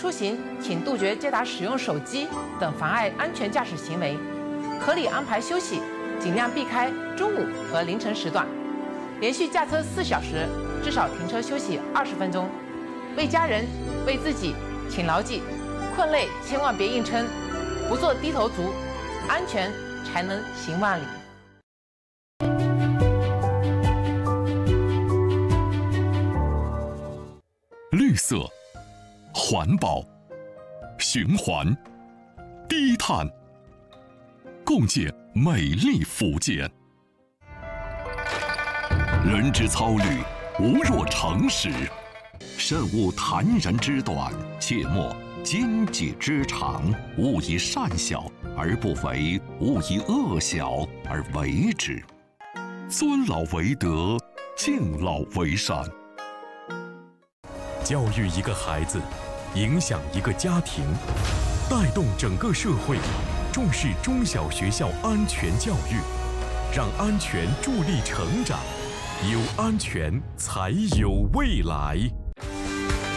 出行，请杜绝接打使用手机等妨碍安全驾驶行为，合理安排休息，尽量避开中午和凌晨时段。连续驾车4小时，至少停车休息20分钟。为家人、为自己，请牢记：困累千万别硬撑，不做低头族，安全才能行万里。 绿色、环保、循环、低碳，共建美丽福建。人之操虑，无若诚实；慎勿坦然之短，切莫奸计之长。勿以善小而不为，勿以恶小而为之。尊老为德，敬老为善。 教育一个孩子，影响一个家庭，带动整个社会，重视中小学校安全教育，让安全助力成长，有安全才有未来。